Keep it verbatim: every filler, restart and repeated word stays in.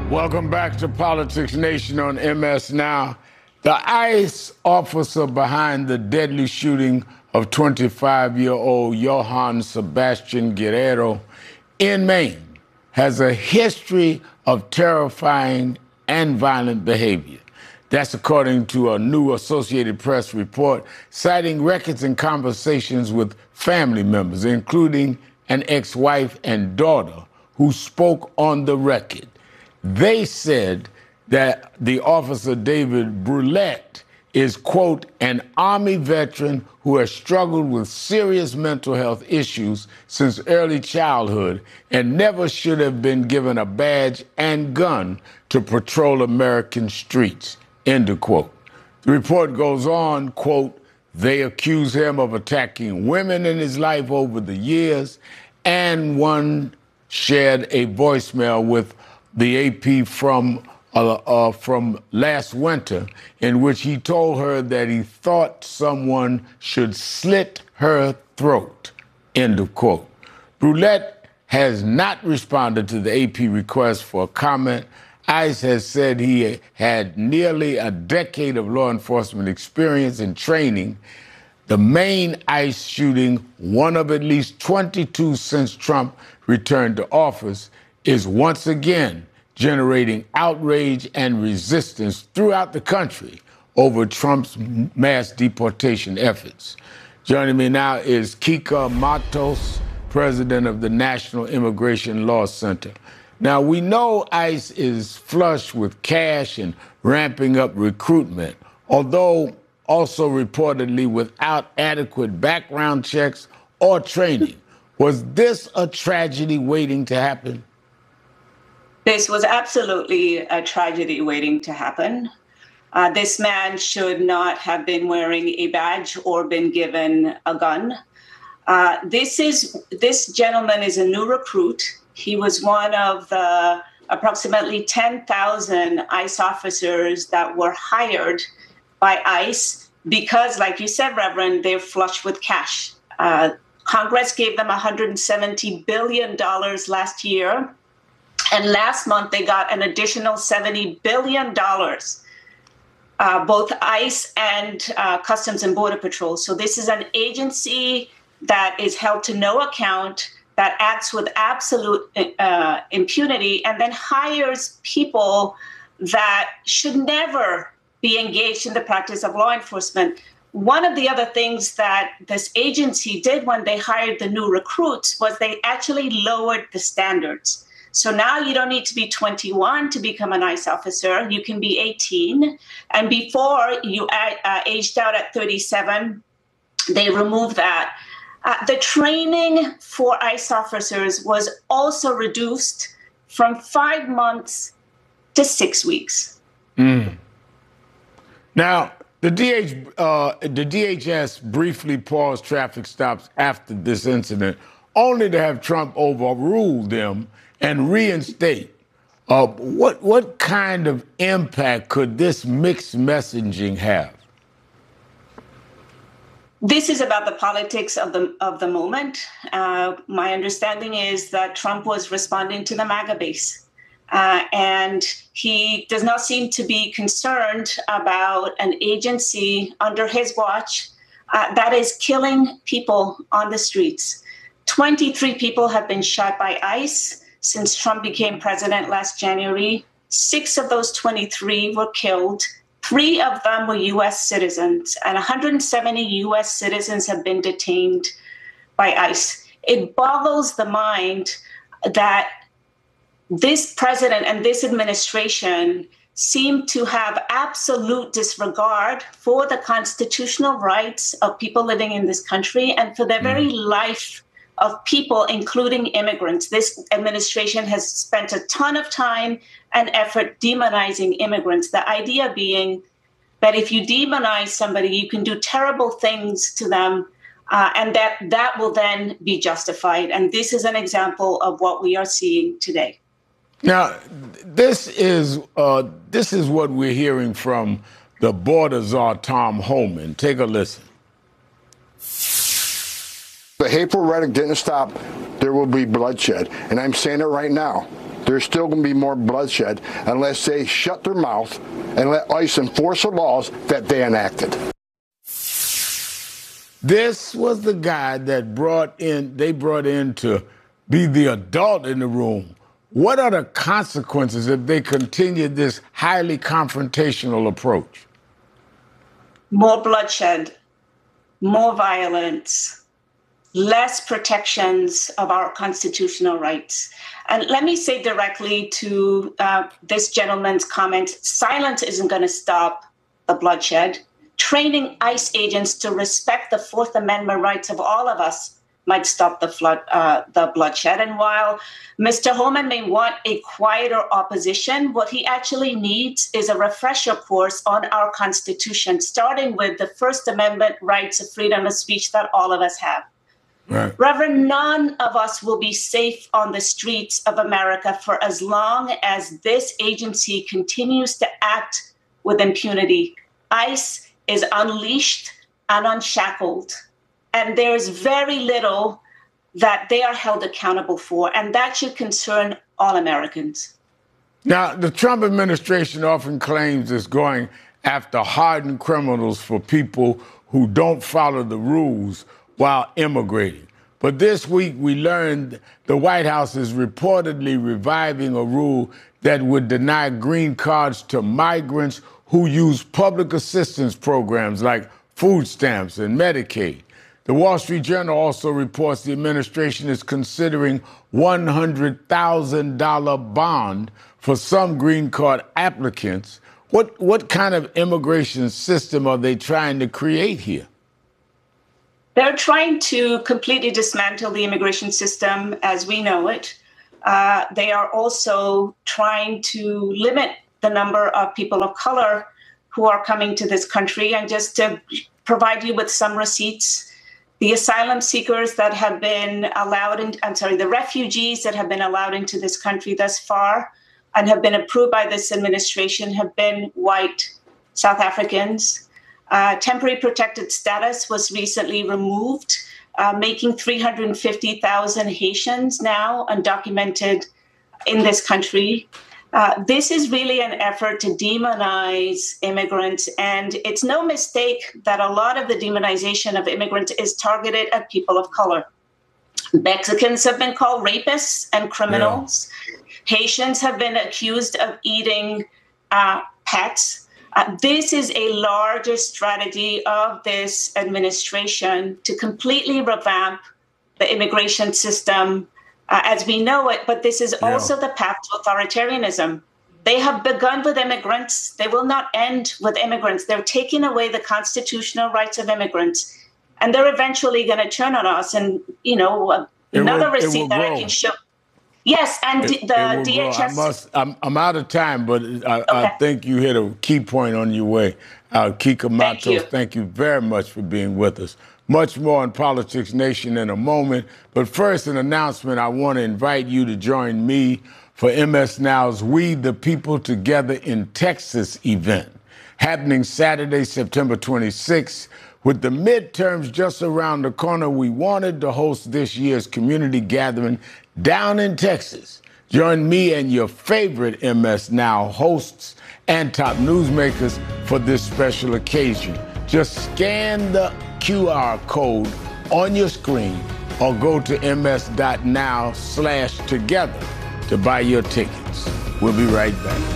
Welcome back to Politics Nation on M S Now. The ICE officer behind the deadly shooting of twenty-five-year-old Johann Sebastian Guerrero in Maine has a history of terrifying and violent behavior. That's according to a new Associated Press report citing records and conversations with family members, including an ex-wife and daughter who spoke on the record. They said that the officer, David Brulette, is, quote, an Army veteran who has struggled with serious mental health issues since early childhood and never should have been given a badge and gun to patrol American streets, end of quote. The report goes on, quote, they accuse him of attacking women in his life over the years, and one shared a voicemail with the A P from uh, uh, from last winter, in which he told her that he thought someone should slit her throat, end of quote. Brulette has not responded to the A P request for comment. ICE has said he had nearly a decade of law enforcement experience and training. The Maine ICE shooting, one of at least twenty-two since Trump returned to office, is once again generating outrage and resistance throughout the country over Trump's mass deportation efforts. Joining me now is Kika Matos, president of the National Immigration Law Center. Now, we know ICE is flush with cash and ramping up recruitment, although also reportedly without adequate background checks or training. Was this a tragedy waiting to happen? This was absolutely a tragedy waiting to happen. Uh, this man should not have been wearing a badge or been given a gun. Uh, this is this gentleman is a new recruit. He was one of the approximately ten thousand ICE officers that were hired by ICE because, like you said, Reverend, they're flush with cash. Uh, Congress gave them one hundred seventy billion dollars last year. And last month, they got an additional seventy billion dollars, uh, both ICE and uh, Customs and Border Patrol. So this is an agency that is held to no account, that acts with absolute uh, impunity, and then hires people that should never be engaged in the practice of law enforcement. One of the other things that this agency did when they hired the new recruits was they actually lowered the standards. So now you don't need to be twenty-one to become an ICE officer. You can be eighteen. And before you uh, aged out at thirty-seven, they removed that. Uh, the training for ICE officers was also reduced from five months to six weeks. Mm. Now, the D H, uh, the D H S briefly paused traffic stops after this incident, only to have Trump overrule them and reinstate. Uh, what what kind of impact could this mixed messaging have? This is about the politics of the of the moment. Uh, my understanding is that Trump was responding to the MAGA base, uh, and he does not seem to be concerned about an agency under his watch uh, that is killing people on the streets. twenty-three people have been shot by ICE since Trump became president last January. Six of those twenty-three were killed. Three of them were U S citizens, and one hundred seventy U S citizens have been detained by ICE. It boggles the mind that this president and this administration seem to have absolute disregard for the constitutional rights of people living in this country and for the very life of people, including immigrants. This administration has spent a ton of time and effort demonizing immigrants. The idea being that if you demonize somebody, you can do terrible things to them, uh, and that that will then be justified. And this is an example of what we are seeing today. Now, this is uh, this is what we're hearing from the border czar, Tom Homan. Take a listen. The hateful rhetoric didn't stop. There will be bloodshed. And I'm saying it right now. there's still going to be more bloodshed unless they shut their mouth and let ICE enforce the laws that they enacted. This was the guy that brought in, they brought in to be the adult in the room. What are the consequences if they continue this highly confrontational approach? More bloodshed, more violence, less protections of our constitutional rights. And let me say directly to uh, this gentleman's comment, silence isn't going to stop the bloodshed. Training ICE agents to respect the Fourth Amendment rights of all of us might stop the flood, uh, the bloodshed. And while Mister Holman may want a quieter opposition, what he actually needs is a refresher course on our Constitution, starting with the First Amendment rights of freedom of speech that all of us have. Right. Reverend, none of us will be safe on the streets of America for as long as this agency continues to act with impunity. ICE is unleashed and unshackled, and there's very little that they are held accountable for, and that should concern all Americans. Now, the Trump administration often claims it's going after hardened criminals for people who don't follow the rules while immigrating. But this week, we learned the White House is reportedly reviving a rule that would deny green cards to migrants who use public assistance programs like food stamps and Medicaid. The Wall Street Journal also reports the administration is considering one hundred thousand dollars bond for some green card applicants. What, what kind of immigration system are they trying to create here? They're trying to completely dismantle the immigration system as we know it. Uh, they are also trying to limit the number of people of color who are coming to this country. And just to provide you with some receipts, the asylum seekers that have been allowed, in, I'm sorry, the refugees that have been allowed into this country thus far and have been approved by this administration have been white South Africans. Uh, temporary protected status was recently removed, uh, making three hundred fifty thousand Haitians now undocumented in this country. Uh, this is really an effort to demonize immigrants, and it's no mistake that a lot of the demonization of immigrants is targeted at people of color. Mexicans have been called rapists and criminals. Yeah. Haitians have been accused of eating uh, pets. Uh, this is a larger strategy of this administration to completely revamp the immigration system uh, as we know it. But this is yeah. also the path to authoritarianism. They have begun with immigrants. They will not end with immigrants. They're taking away the constitutional rights of immigrants, and they're eventually going to turn on us. And, you know, uh, another will, receipt that grow. I can show. Yes, and it, the D H S. I must, I'm, I'm out of time, but I, okay. I think you hit a key point on your way. Uh, Kika Matos, thank you. thank you very much for being with us. Much more on Politics Nation in a moment. But first, an announcement. I want to invite you to join me for M S Now's We the People Together in Texas event, happening Saturday, September twenty-sixth. With the midterms just around the corner, we wanted to host this year's community gathering down in Texas. Join me and your favorite M S Now hosts and top newsmakers for this special occasion. Just scan the Q R code on your screen or go to ms.now slash together to buy your tickets. We'll be right back.